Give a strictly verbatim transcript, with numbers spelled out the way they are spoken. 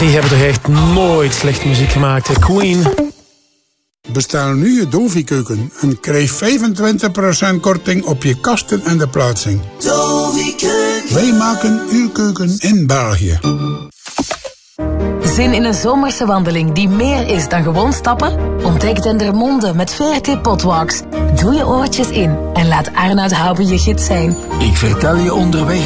die hebben toch echt nooit slecht muziek gemaakt, hè? Queen. Bestel nu je Dovi-keuken en krijg vijfentwintig procent korting op je kasten en de plaatsing. Dovi-keuken. Wij maken uw keuken in België. Zin in een zomerse wandeling die meer is dan gewoon stappen? Ontdek Dendermonde met V R T Potwalks. Doe je oortjes in en laat Arnoud Houben je gids zijn. Ik vertel je onderweg